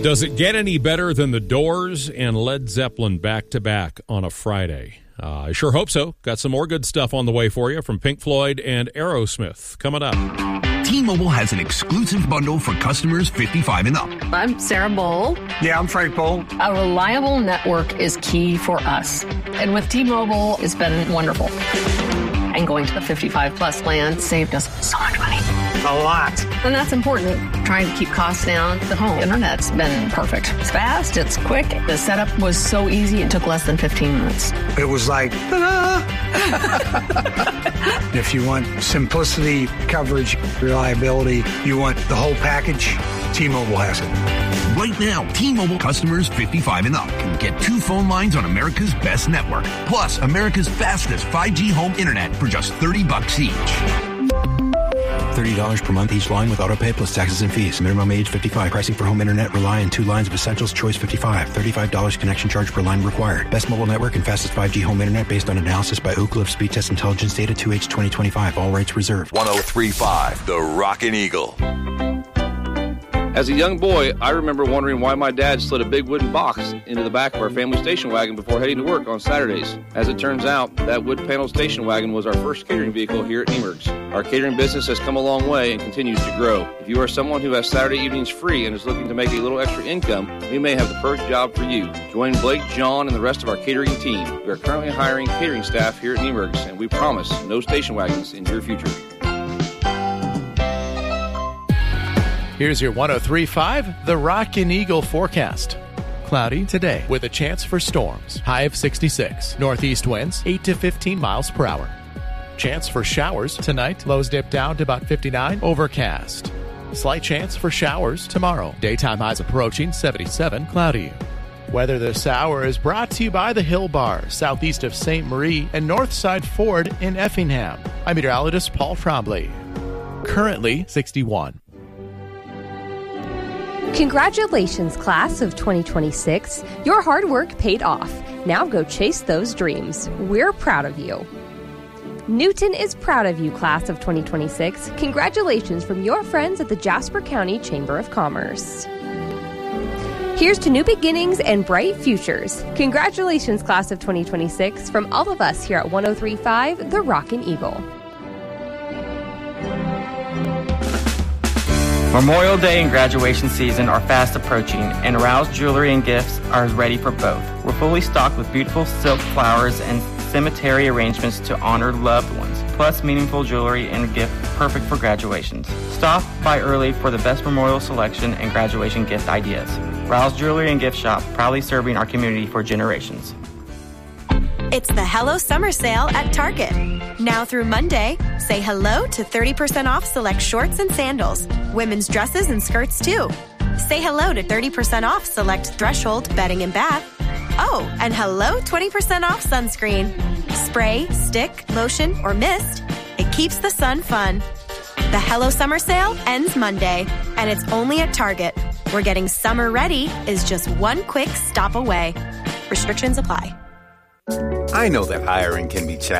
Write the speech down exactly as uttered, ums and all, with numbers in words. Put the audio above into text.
Does it get any better than The Doors and Led Zeppelin back-to-back on a Friday? Uh, I sure hope so. Got some more good stuff on the way for you from Pink Floyd and Aerosmith coming up. T-Mobile has an exclusive bundle for customers fifty-five and up. I'm Sarah Bowl. Yeah, I'm Frank Bowl. A reliable network is key for us. And with T-Mobile, it's been wonderful. And going to the fifty-five plus plan saved us so much money. A lot. And that's important. Trying to keep costs down. The home internet's been perfect. It's fast. It's quick. The setup was so easy. It took less than fifteen minutes. It was like, ta-da! If you want simplicity, coverage, reliability, you want the whole package, T-Mobile has it. Right now, T-Mobile customers fifty-five and up can get two phone lines on America's best network, plus America's fastest five G home internet for just thirty bucks each. thirty dollars per month each line with autopay plus taxes and fees. Minimum age fifty-five. Pricing for home internet rely on two lines of Essentials Choice fifty-five. thirty-five dollars connection charge per line required. Best mobile network and fastest five G home internet based on analysis by Oak Cliff Speed Test Intelligence Data two H twenty twenty-five. All rates reserved. one oh three point five The Rockin' Eagle. As a young boy, I remember wondering why my dad slid a big wooden box into the back of our family station wagon before heading to work on Saturdays. As it turns out, that wood panel station wagon was our first catering vehicle here at Nemergs. Our catering business has come a long way and continues to grow. If you are someone who has Saturday evenings free and is looking to make a little extra income, we may have the perfect job for you. Join Blake, John, and the rest of our catering team. We are currently hiring catering staff here at Nemergs, and we promise no station wagons in your future. Here's your one oh three point five The Rockin' Eagle forecast. Cloudy today with a chance for storms. High of sixty-six. Northeast winds eight to fifteen miles per hour. Chance for showers tonight. Lows dip down to about fifty-nine. Overcast. Slight chance for showers tomorrow. Daytime highs approaching seventy-seven. Cloudy. Weather this hour is brought to you by the Hill Bar, southeast of Saint Marie and Northside Ford in Effingham. I'm meteorologist Paul Trombley. Currently sixty-one. Congratulations, class of twenty twenty-six. Your hard work paid off. Now go chase those dreams. We're proud of you. Newton is proud of you, class of twenty twenty-six. Congratulations from your friends at the Jasper County Chamber of Commerce. Here's to new beginnings and bright futures. Congratulations, class of twenty twenty-six, from all of us here at one oh three point five The Rockin' Eagle. Memorial Day and graduation season are fast approaching, and Rouse Jewelry and Gifts are ready for both. We're fully stocked with beautiful silk flowers and cemetery arrangements to honor loved ones, plus meaningful jewelry and gift perfect for graduations. Stop by early for the best memorial selection and graduation gift ideas. Rouse Jewelry and Gift Shop, proudly serving our community for generations. It's the Hello Summer Sale at Target. Now through Monday, say hello to thirty percent off select shorts and sandals, women's dresses and skirts too. Say hello to thirty percent off select Threshold bedding and bath. Oh, and hello twenty percent off sunscreen. Spray, stick, lotion, or mist, it keeps the sun fun. The Hello Summer Sale ends Monday, and it's only at Target, where getting summer ready is just one quick stop away. Restrictions apply. I know that hiring can be challenging.